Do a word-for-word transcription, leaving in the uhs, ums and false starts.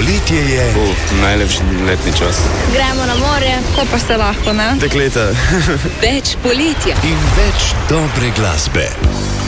poletje je... Uh, najlepši letni čas. Gremo na morje, ko pa se lahko, ne? Dekleta. Več poletja In več dobre glasbe.